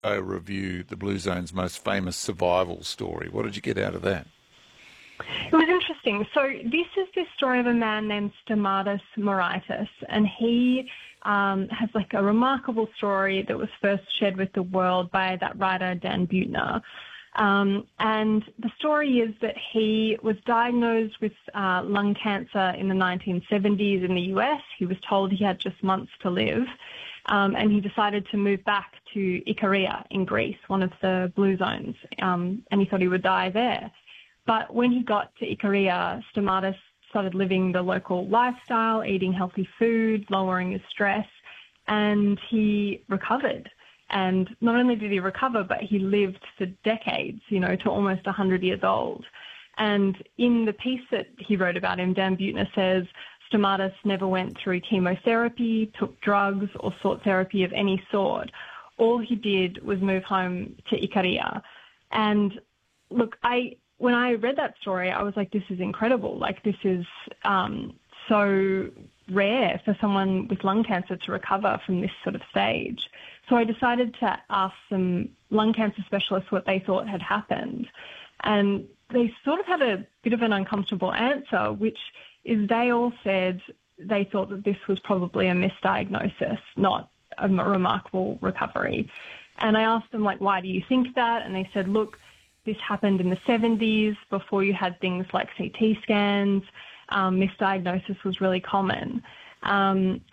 review the Blue Zone's most famous survival story. What did you get out of that? It was interesting. So this is the story of a man named Stamatis Moraitis, and he has like a remarkable story that was first shared with the world by that writer Dan Buettner. And the story is that he was diagnosed with lung cancer in the 1970s in the US. He was told he had just months to live, and he decided to move back to Ikaria in Greece, one of the Blue Zones, and he thought he would die there. But when he got to Ikaria, Stamatis started living the local lifestyle, eating healthy food, lowering his stress, and he recovered. And not only did he recover, but he lived for decades, to almost 100 years old. And in the piece that he wrote about him, Dan Buettner says Stamatis never went through chemotherapy, took drugs, or sought therapy of any sort. All he did was move home to Ikaria. And look, when I read that story, I was like, this is incredible. Like, this is so rare for someone with lung cancer to recover from this sort of stage. So I decided to ask some lung cancer specialists what they thought had happened. And they sort of had a bit of an uncomfortable answer, which is they all said they thought that this was probably a misdiagnosis, not a remarkable recovery. And I asked them, like, why do you think that? And they said, look, this happened in the 70s before you had things like CT scans. Misdiagnosis was really common. And,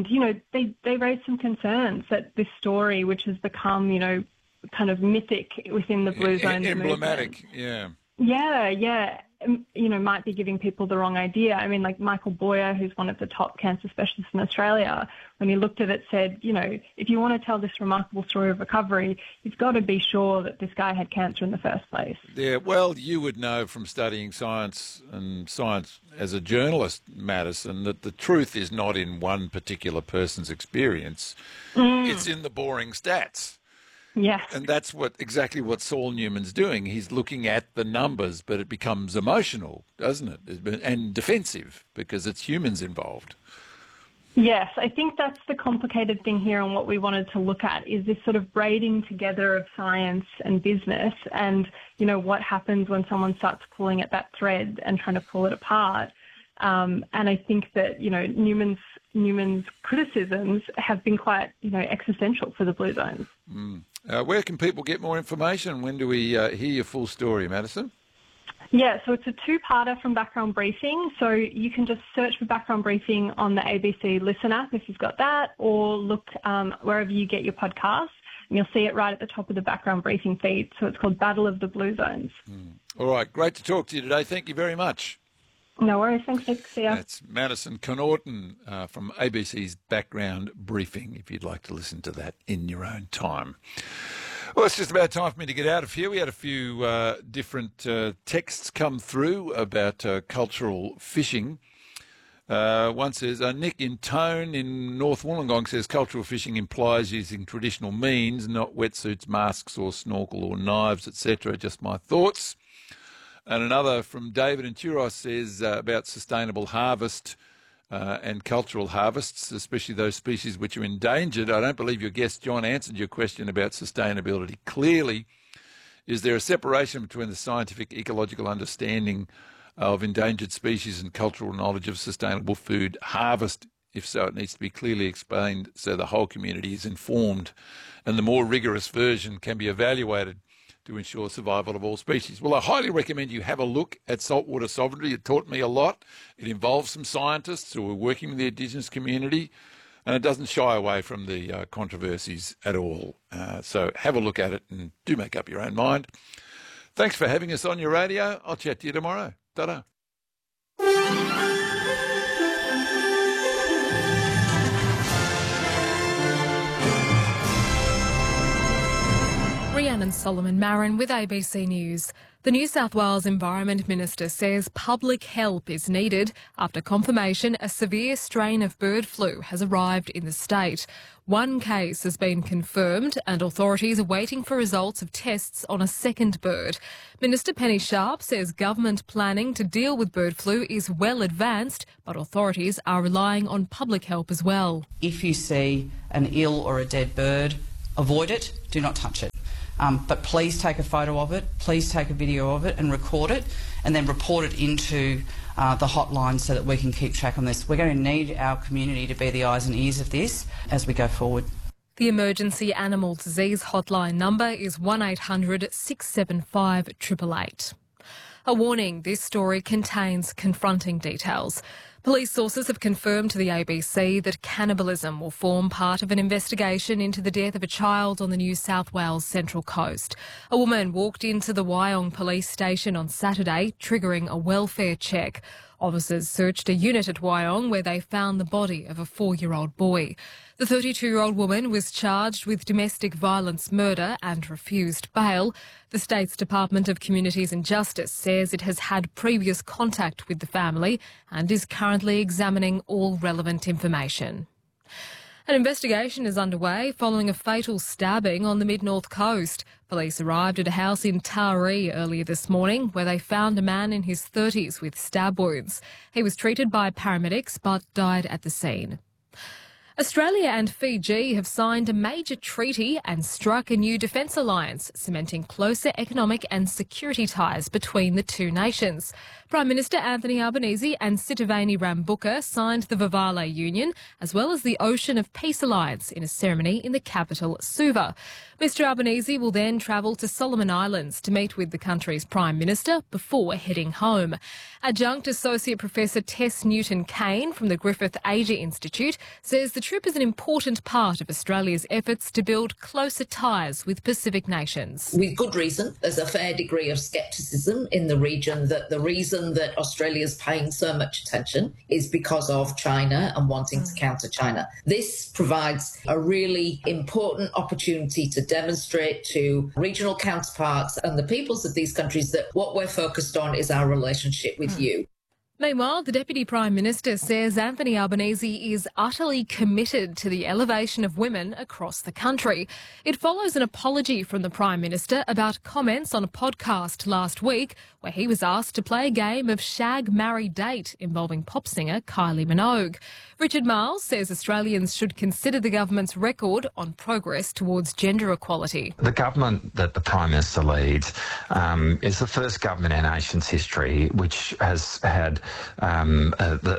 they raised some concerns that this story, which has become, kind of mythic within the Blue Zone emblematic, movement, Yeah, might be giving people the wrong idea. I mean, like Michael Boyer, who's one of the top cancer specialists in Australia, when he looked at it, said, if you want to tell this remarkable story of recovery, you've got to be sure that this guy had cancer in the first place. Yeah, well, you would know from studying science and science as a journalist, Madison, that the truth is not in one particular person's experience. It's in the boring stats. Yes. And that's exactly what Saul Newman's doing. He's looking at the numbers, but it becomes emotional, doesn't it? And defensive, because it's humans involved. Yes, I think that's the complicated thing here, and what we wanted to look at is this sort of braiding together of science and business, and, what happens when someone starts pulling at that thread and trying to pull it apart. And I think that, Newman's criticisms have been quite, existential for the Blue Zones. Where can people get more information? When do we hear your full story, Madison? Yeah, so it's a two-parter from Background Briefing. So you can just search for Background Briefing on the ABC Listen app if you've got that, or look wherever you get your podcasts, and you'll see it right at the top of the Background Briefing feed. So it's called Battle of the Blue Zones. All right, great to talk to you today. Thank you very much. No worries. Thanks, Nick. See ya. That's Madison Connaughton from ABC's Background Briefing, if you'd like to listen to that in your own time. Well, it's just about time for me to get out of here. We had a few different texts come through about cultural fishing. One says, Nick in Tone in North Wollongong says cultural fishing implies using traditional means, not wetsuits, masks or snorkel or knives, etc. Just my thoughts. And another from David in Turos says about sustainable harvest and cultural harvests, especially those species which are endangered. I don't believe your guest, John, answered your question about sustainability clearly. Is there a separation between the scientific ecological understanding of endangered species and cultural knowledge of sustainable food harvest? If so, it needs to be clearly explained so the whole community is informed and the more rigorous version can be evaluated to ensure survival of all species. Well, I highly recommend you have a look at Saltwater Sovereignty. It taught me a lot. It involves some scientists who are working with the Indigenous community, and it doesn't shy away from the controversies at all. So have a look at it and do make up your own mind. Thanks for having us on your radio. I'll chat to you tomorrow. Ta-da. Rhiannon Solomon Marin with ABC News. The New South Wales Environment Minister says public help is needed after confirmation a severe strain of bird flu has arrived in the state. One case has been confirmed and authorities are waiting for results of tests on a second bird. Minister Penny Sharp says government planning to deal with bird flu is well advanced, but authorities are relying on public help as well. If you see an ill or a dead bird, avoid it, do not touch it. But please take a photo of it, please take a video of it and record it, and then report it into the hotline so that we can keep track on this. We're going to need our community to be the eyes and ears of this as we go forward. The emergency animal disease hotline number is 1800 675 888. A warning, this story contains confronting details. Police sources have confirmed to the ABC that cannibalism will form part of an investigation into the death of a child on the New South Wales Central Coast. A woman walked into the Wyong police station on Saturday, triggering a welfare check. Officers searched a unit at Wyong where they found the body of a 4-year-old boy. The 32-year-old woman was charged with domestic violence murder and refused bail. The state's Department of Communities and Justice says it has had previous contact with the family and is currently examining all relevant information. An investigation is underway following a fatal stabbing on the Mid-North Coast. Police arrived at a house in Taree earlier this morning where they found a man in his 30s with stab wounds. He was treated by paramedics but died at the scene. Australia and Fiji have signed a major treaty and struck a new defence alliance, cementing closer economic and security ties between the two nations. Prime Minister Anthony Albanese and Sitiveni Rabuka signed the Vivale Union, as well as the Ocean of Peace Alliance, in a ceremony in the capital, Suva. Mr Albanese will then travel to Solomon Islands to meet with the country's Prime Minister before heading home. Adjunct Associate Professor Tess Newton-Kane from the Griffith Asia Institute says the trip is an important part of Australia's efforts to build closer ties with Pacific nations. With good reason. There's a fair degree of scepticism in the region that the reason that Australia's paying so much attention is because of China and wanting to counter China. This provides a really important opportunity to demonstrate to regional counterparts and the peoples of these countries that what we're focused on is our relationship with you. Meanwhile, the Deputy Prime Minister says Anthony Albanese is utterly committed to the elevation of women across the country. It follows an apology from the Prime Minister about comments on a podcast last week where he was asked to play a game of shag, marry, date involving pop singer Kylie Minogue. Richard Marles says Australians should consider the government's record on progress towards gender equality. The government that the Prime Minister leads is the first government in our nation's history which has had an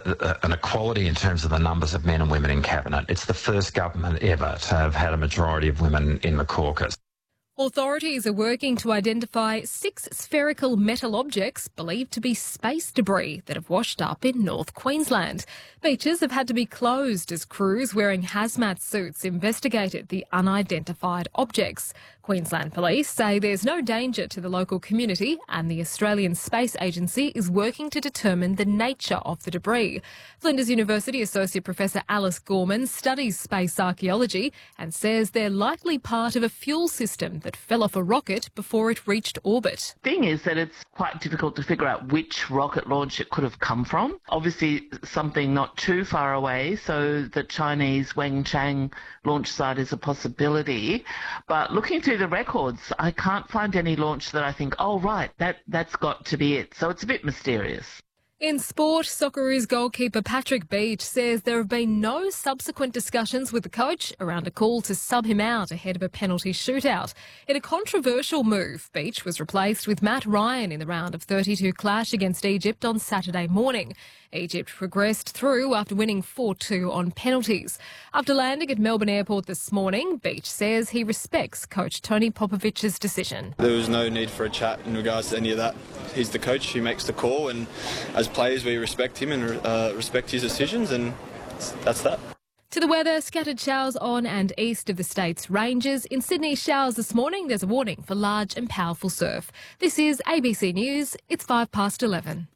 equality in terms of the numbers of men and women in cabinet. It's the first government ever to have had a majority of women in the caucus. Authorities are working to identify 6 spherical metal objects believed to be space debris that have washed up in North Queensland. Beaches have had to be closed as crews wearing hazmat suits investigated the unidentified objects. Queensland Police say there's no danger to the local community and the Australian Space Agency is working to determine the nature of the debris. Flinders University Associate Professor Alice Gorman studies space archaeology and says they're likely part of a fuel system that fell off a rocket before it reached orbit. The thing is that it's quite difficult to figure out which rocket launch it could have come from. Obviously something not too far away, so the Chinese Wenchang launch site is a possibility. But looking through the records, I can't find any launch that I think, oh right, that's got to be it. So it's a bit mysterious. In sport, Socceroos goalkeeper Patrick Beach says there have been no subsequent discussions with the coach around a call to sub him out ahead of a penalty shootout. In a controversial move, Beach was replaced with Matt Ryan in the round of 32 clash against Egypt on Saturday morning. Egypt progressed through after winning 4-2 on penalties. After landing at Melbourne Airport this morning, Beach says he respects coach Tony Popovich's decision. There was no need for a chat in regards to any of that. He's the coach, he makes the call, and as players we respect him and respect his decisions, and that's that. To the weather, scattered showers on and east of the state's ranges. In Sydney, showers this morning. There's a warning for large and powerful surf. This is ABC News. It's 11:05.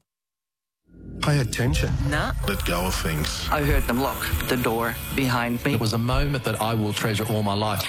Pay attention. Nah. Let go of things. I heard them lock the door behind me. It was a moment that I will treasure all my life.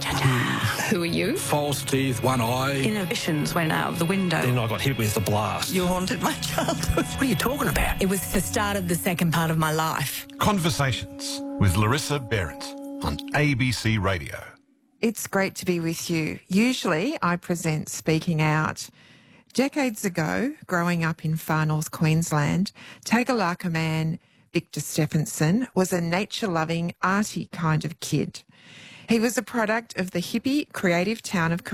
Who are you? False teeth, one eye. Inhibitions went out the window. Then I got hit with the blast. You haunted my childhood. What are you talking about? It was the start of the second part of my life. Conversations with Larissa Behrens on ABC Radio. It's great to be with you. Usually I present Speaking Out. Decades ago, growing up in far north Queensland, Tagalaka man Victor Stephenson was a nature-loving, arty kind of kid. He was a product of the hippie creative town of